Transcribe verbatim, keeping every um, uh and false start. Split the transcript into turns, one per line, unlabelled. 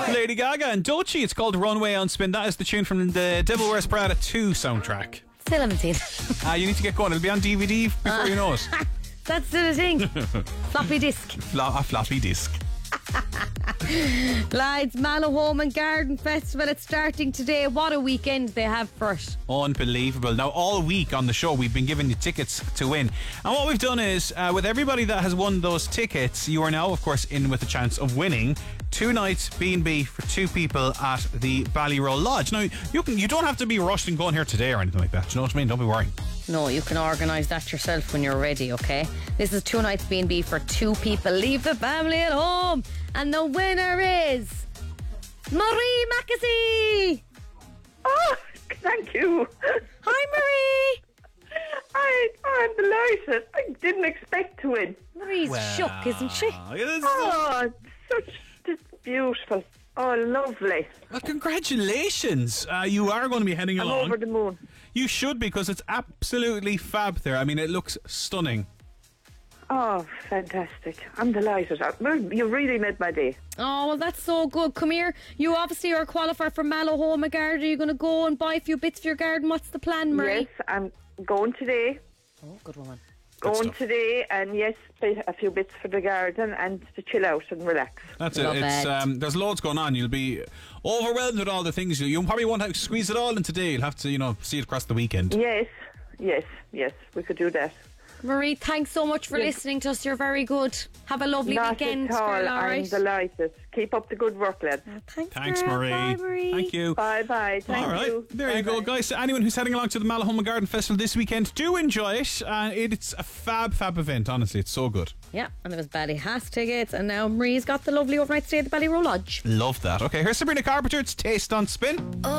Lady Gaga and Doechii. It's called Runway on Spin. That is the tune from the Devil Wears Prada two soundtrack.
Still haven't seen it.
Uh, you need to get going. It'll be on D V D before uh, you know it.
That's still a thing. Floppy disk.
Flo- a floppy disk.
Lads, Mallow Home and Garden Festival, it's starting today. What a weekend they have for it.
Unbelievable. Now, all week on the show, we've been giving you tickets to win. And what we've done is, uh, with everybody that has won those tickets, you are now, of course, in with a chance of winning two nights B and B for two people at the Ballyroll Lodge. Now, you can you don't have to be rushed and going here today or anything like that. Do you know what I mean? Don't be worrying.
No, you can organise that yourself when you're ready, okay? This is two nights B and B for two people. Leave the family at home. And the winner is Marie Mackesy.
Oh, thank you.
Hi, Marie.
I, I'm delighted. I didn't expect to win.
Marie's well, shook, isn't she?
Oh, such beautiful. Oh, lovely.
Well, congratulations. Uh, you are going to be heading
I'm
along.
over the moon.
You should, because it's absolutely fab there. I mean, it looks stunning.
Oh, fantastic. I'm delighted. You really made my day.
Oh, well, that's so good. Come here. You obviously are a qualifier for Mallow Home and Garden. Are you going to go and buy a few bits for your garden? What's the plan, Marie?
Yes, I'm going today.
Oh, good woman.
Going today, and yes, buy a few bits for the garden and to chill out and relax.
That's it. It's, um, there's loads going on. You'll be overwhelmed with all the things. You, you probably won't have to squeeze it all in today. You'll have to, you know, see it across the weekend.
Yes, yes, yes. We could do that.
Marie, thanks so much for yes. listening to us. You're very good. Have a lovely
Not
weekend.
At all.
Girl, all
I'm
right?
delighted. Keep up the good work, lads.
Oh, thanks,
thanks
girl.
Marie.
Bye, Marie.
Thank you.
Bye bye. Thank
all right.
you.
There
bye
you go,
bye.
guys. So anyone who's heading along to the Mallow Home and Garden Festival this weekend, do enjoy it. Uh, it's a fab, fab event. Honestly, it's so good.
Yeah, and there was Ballyhass tickets, and now Marie's got the lovely overnight stay at the Ballyroll Lodge.
Love that. Okay, here's Sabrina Carpenter. It's Taste on Spin. Oh.